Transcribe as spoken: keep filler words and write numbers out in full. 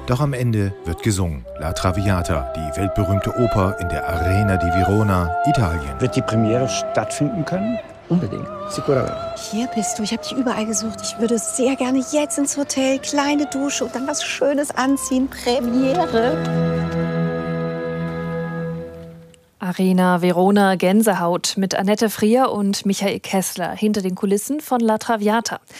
Doch am Ende wird gesungen. La Traviata, die weltberühmte Oper in der Arena di Verona, Italien. Wird die Premiere stattfinden können? Unbedingt. Sicuramente. Hier bist du. Ich habe dich überall gesucht. Ich würde sehr gerne jetzt ins Hotel, kleine Dusche und dann was Schönes anziehen. Premiere. Arena Verona Gänsehaut mit Annette Frier und Michael Kessler hinter den Kulissen von La Traviata.